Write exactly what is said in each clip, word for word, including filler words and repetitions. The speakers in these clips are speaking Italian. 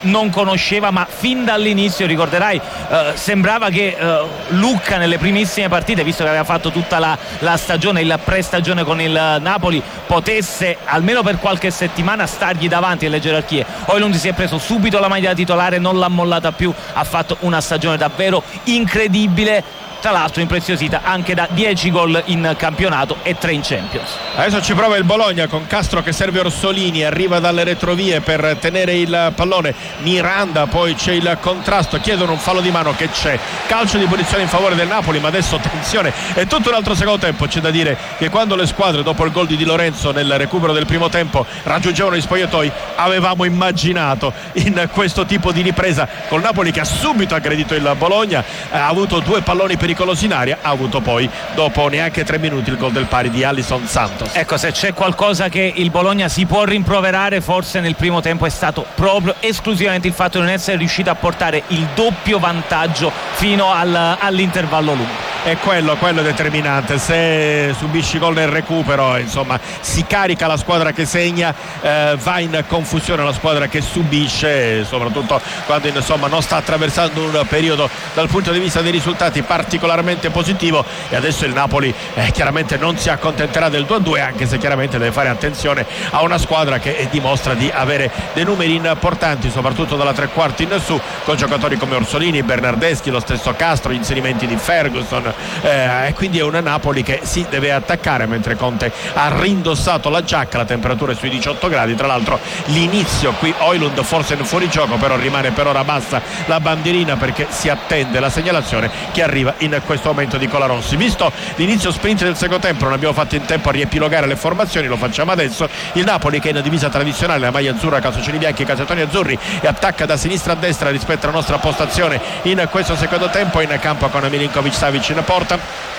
non conosceva, ma fin dall'inizio ricorderai eh, sembrava che eh, Lucca nelle primissime partite, visto che aveva fatto tutta la, la stagione, il pre-stagione con il Napoli, potesse almeno per qualche settimana stargli davanti alle gerarchie. Højlund si è preso subito la maglia da titolare, non l'ha mollata più, ha fatto una stagione davvero incredibile, tra l'altro impreziosita anche da dieci gol in campionato e tre in Champions. Adesso ci prova il Bologna con Castro che serve Orsolini, arriva dalle retrovie per tenere il pallone, Miranda, poi c'è il contrasto, chiedono un fallo di mano che c'è, calcio di punizione in favore del Napoli, ma adesso attenzione, è tutto un altro secondo tempo. C'è da dire che quando le squadre dopo il gol di Di Lorenzo nel recupero del primo tempo raggiungevano gli spogliatoi, avevamo immaginato in questo tipo di ripresa col Napoli che ha subito aggredito il Bologna, ha avuto due palloni per pericolosi in aria, ha avuto poi dopo neanche tre minuti il gol del pari di Alisson Santos. Ecco, se c'è qualcosa che il Bologna si può rimproverare forse nel primo tempo è stato proprio esclusivamente il fatto di non essere riuscito a portare il doppio vantaggio fino al, all'intervallo lungo. È quello, quello determinante. Se subisci gol nel recupero, insomma, si carica la squadra che segna, eh, va in confusione la squadra che subisce, soprattutto quando insomma non sta attraversando un periodo dal punto di vista dei risultati particolarmente positivo. E adesso il Napoli eh, chiaramente non si accontenterà del due a due, anche se chiaramente deve fare attenzione a una squadra che eh, dimostra di avere dei numeri importanti, soprattutto dalla tre quarti in su, con giocatori come Orsolini, Bernardeschi, lo stesso Castro, gli inserimenti di Ferguson. Eh, e quindi è una Napoli che si deve attaccare, mentre Conte ha rindossato la giacca, la temperatura è sui diciotto gradi. Tra l'altro l'inizio qui, Højlund forse in fuorigioco, però rimane per ora bassa la bandierina perché si attende la segnalazione che arriva in questo momento di Colarossi. Visto l'inizio sprint del secondo tempo, non abbiamo fatto in tempo a riepilogare le formazioni, lo facciamo adesso. Il Napoli, che è in divisa tradizionale, la maglia azzurra, calzoncini bianchi, calzettoni azzurri, e attacca da sinistra a destra rispetto alla nostra postazione in questo secondo tempo. In campo con Milinkovic Savic in porta,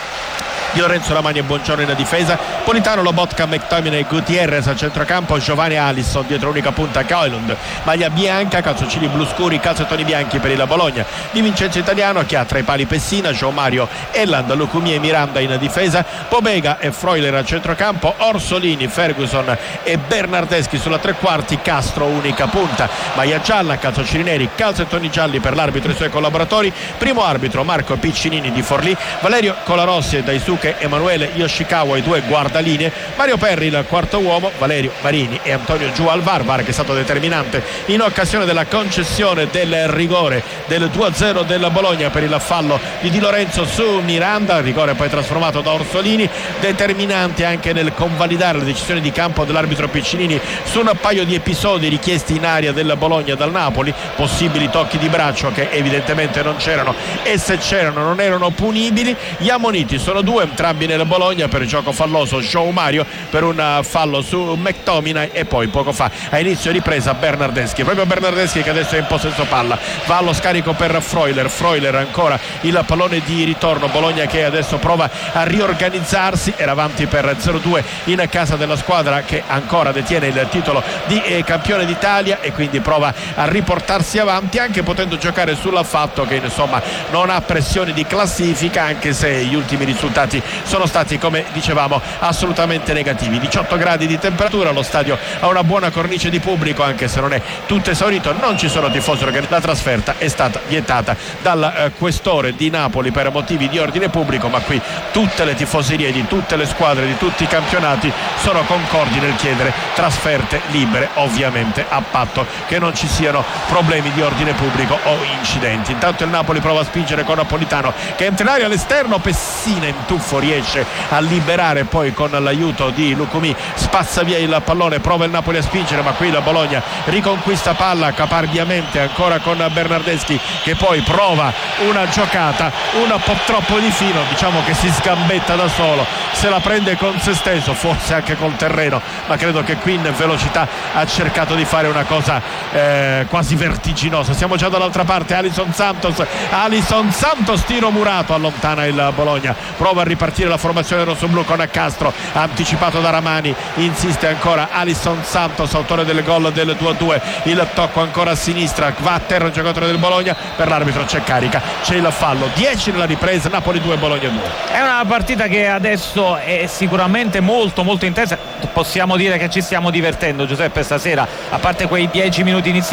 Di Lorenzo, Ramani e Buongiorno in difesa, Politano, Lobotka, McTominay, Gutierrez a centrocampo, Giovanni Alisson dietro unica punta, Højlund, maglia bianca, calzoncini blu scuri, calzettoni bianchi per il Bologna di Vincenzo Italiano, che ha tra i pali Pessina, João Mario, Elland, Lucumí e Miranda in difesa, Pobega e Freuler a centrocampo, Orsolini, Ferguson e Bernardeschi sulla tre quarti, Castro unica punta, maglia gialla, calzoncini neri, calzettoni gialli per l'arbitro e i suoi collaboratori, primo arbitro Marco Piccinini di Forlì, Valerio Colarossi e Daisuke Emanuele Yoshikawa, i due guardalinee, Mario Perri il quarto uomo, Valerio Marini e Antonio Giù al V A R, V A R che è stato determinante in occasione della concessione del rigore del due a zero del Bologna per il fallo di Di Lorenzo su Miranda, rigore poi trasformato da Orsolini, determinante anche nel convalidare la decisione di campo dell'arbitro Piccinini su un paio di episodi richiesti in aria del Bologna dal Napoli, possibili tocchi di braccio che evidentemente non c'erano, e se c'erano non erano punibili. Gli ammoniti sono due, entrambi nel Bologna per gioco falloso, João Mario per un fallo su McTominay e poi poco fa a inizio ripresa Bernardeschi, proprio Bernardeschi che adesso è in possesso palla, va allo scarico per Freuler, Freuler ancora il pallone di ritorno, Bologna che adesso prova a riorganizzarsi, era avanti per zero due in casa della squadra che ancora detiene il titolo di eh, campione d'Italia, e quindi prova a riportarsi avanti, anche potendo giocare sul fatto che insomma non ha pressioni di classifica, anche se gli ultimi risultati sono stati, come dicevamo, assolutamente negativi. Diciotto gradi di temperatura, lo stadio ha una buona cornice di pubblico, anche se non è tutto esaurito, non ci sono tifosi perché la trasferta è stata vietata dal eh, questore di Napoli per motivi di ordine pubblico, ma qui tutte le tifoserie di tutte le squadre di tutti i campionati sono concordi nel chiedere trasferte libere, ovviamente a patto che non ci siano problemi di ordine pubblico o incidenti. Intanto il Napoli prova a spingere con Napolitano che entra in aria all'esterno, Pessina in tuffo riesce a liberare, poi con l'aiuto di Lucumí spazza via il pallone, prova il Napoli a spingere, ma qui la Bologna riconquista palla caparbiamente ancora con Bernardeschi che poi prova una giocata un po' troppo di fino, diciamo che si sgambetta da solo, se la prende con se stesso, forse anche col terreno, ma credo che qui in velocità ha cercato di fare una cosa eh, quasi vertiginosa. Siamo già dall'altra parte, Alisson Santos, Alisson Santos, tiro murato, allontana il Bologna, prova a ripartire la formazione rossoblu con Castro, anticipato da Ramani, insiste ancora Alisson Santos, autore del gol del due a due, il tocco ancora a sinistra, va a terra il giocatore del Bologna, per l'arbitro c'è carica, c'è il fallo, dieci nella ripresa, Napoli due, Bologna due. È una partita che adesso è sicuramente molto molto intensa, possiamo dire che ci stiamo divertendo, Giuseppe, stasera, a parte quei dieci minuti iniziali